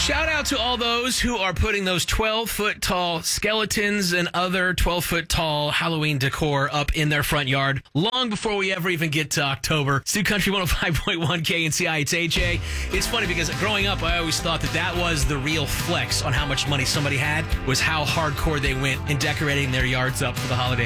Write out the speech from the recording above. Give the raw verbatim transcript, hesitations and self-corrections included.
Shout out to all those who are putting those twelve-foot tall skeletons and other twelve-foot-tall Halloween decor up in their front yard long before we ever even get to October. Stu Country one oh five point one K and C I, it's A J. It's funny because growing up, I always thought that that was the real flex on how much money somebody had, was how hardcore they went in decorating their yards up for the holidays.